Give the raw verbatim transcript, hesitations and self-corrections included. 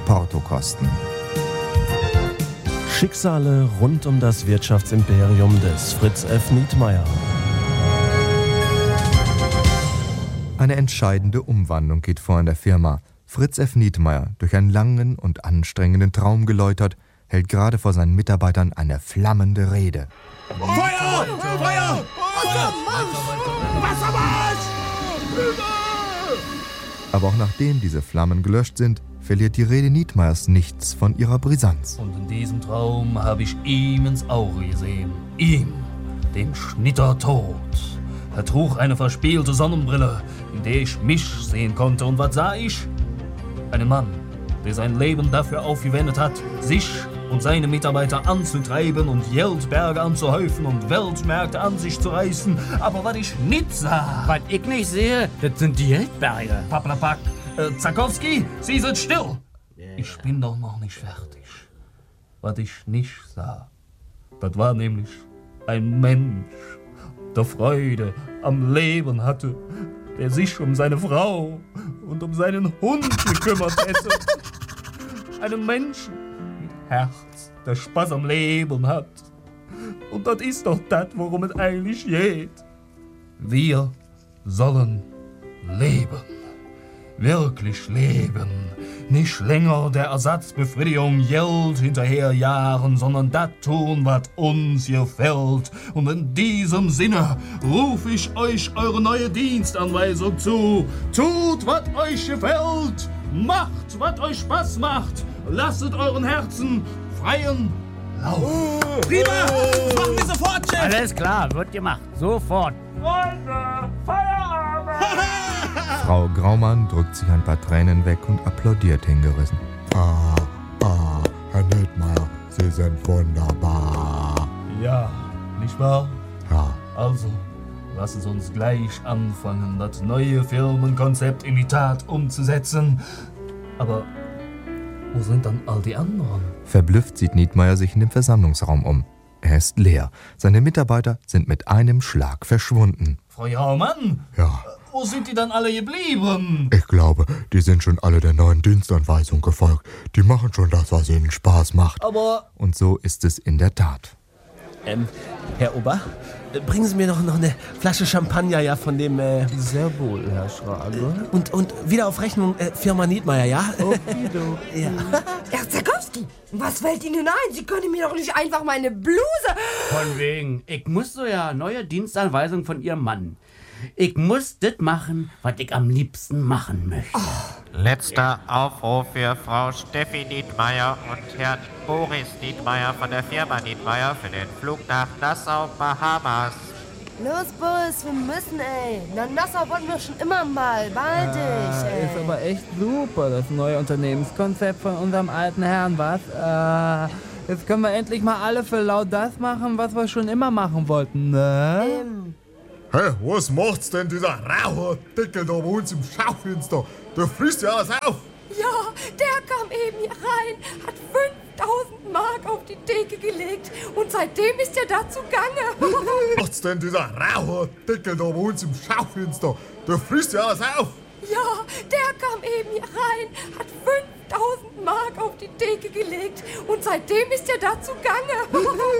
Portokosten. Schicksale rund um das Wirtschaftsimperium des Fritz F. Nietmeyer. Eine entscheidende Umwandlung geht vor in der Firma. Fritz F. Nietmeyer, durch einen langen und anstrengenden Traum geläutert, hält gerade vor seinen Mitarbeitern eine flammende Rede. Feuer! Feuer! Wassermarsch! Aber auch nachdem diese Flammen gelöscht sind, verliert die Rede Nietmeyers nichts von ihrer Brisanz. Und in diesem Traum habe ich ihm ins Auge gesehen. Ihm, dem Schnitter tot. Er trug eine verspielte Sonnenbrille, in der ich mich sehen konnte. Und was sah ich? Einen Mann, der sein Leben dafür aufgewendet hat, sich und seine Mitarbeiter anzutreiben und Geldberge anzuhäufen und Weltmärkte an sich zu reißen. Aber was ich nicht sah... Was ich nicht sehe, das sind die Geldberge. Paplapak, äh, Zakowski, Sie sind still! Yeah. Ich bin doch noch nicht fertig. Was ich nicht sah, das war nämlich ein Mensch, der Freude am Leben hatte, der sich um seine Frau und um seinen Hund gekümmert hätte. Einen Menschen mit Herz, der Spaß am Leben hat. Und das ist doch das, worum es eigentlich geht. Wir sollen leben. Wirklich leben. Nicht länger der Ersatzbefriedigung Geld hinterherjagen, sondern das tun, was uns gefällt. Und in diesem Sinne rufe ich euch eure neue Dienstanweisung zu. Tut, was euch gefällt. Macht, was euch Spaß macht. Lasset euren Herzen freien Lauf. Uh, Prima! Das machen wir sofort, Chef! Alles klar, wird gemacht. Sofort. Freunde, Feierabend! Frau Graumann drückt sich ein paar Tränen weg und applaudiert hingerissen. Ah, ah, Herr Nietmeyer, Sie sind wunderbar. Ja, nicht wahr? Ja. Also, lassen Sie uns gleich anfangen, das neue Firmenkonzept in die Tat umzusetzen. Aber wo sind dann all die anderen? Verblüfft sieht Nietmeyer sich in dem Versammlungsraum um. Er ist leer. Seine Mitarbeiter sind mit einem Schlag verschwunden. Frau Jaumann? Ja. Wo sind die dann alle geblieben? Ich glaube, die sind schon alle der neuen Dienstanweisung gefolgt. Die machen schon das, was ihnen Spaß macht. Aber... Und so ist es in der Tat. Ähm, Herr Ober, bringen Sie mir doch noch eine Flasche Champagner, ja, von dem, äh... Sehr wohl, Herr Schrage. Und, und wieder auf Rechnung, äh, Firma Nietmeyer, ja? Okido. Ja. Herr Zakowski, was fällt Ihnen ein? Sie können mir doch nicht einfach meine Bluse... Von wegen. Ich muss so ja neue Dienstanweisung von Ihrem Mann. Ich muss das machen, was ich am liebsten machen möchte. Oh. Letzter Aufruf für Frau Steffi Nietmeyer und Herrn Boris Nietmeyer von der Firma Nietmeyer für den Flug nach Nassau, Bahamas. Los, Boris, wir müssen, ey. Nach Nassau wollten wir schon immer mal. Bald ich, ey. Ist aber echt super, das neue Unternehmenskonzept von unserem alten Herrn, was? Äh, jetzt können wir endlich mal alle für laut das machen, was wir schon immer machen wollten, ne? Ähm. Hey, was macht's denn dieser raue Dickel da bei uns im Schaufenster? Der frisst ja alles auf. Ja, der kam eben hier rein, hat fünftausend Mark auf die Theke gelegt und seitdem ist er da zugange. Was macht's denn dieser raue Dickel da bei uns im Schaufenster? Der frisst ja alles auf. Ja, der kam eben hier rein, hat fünftausend Mark auf die Theke gelegt und seitdem ist er da zugange.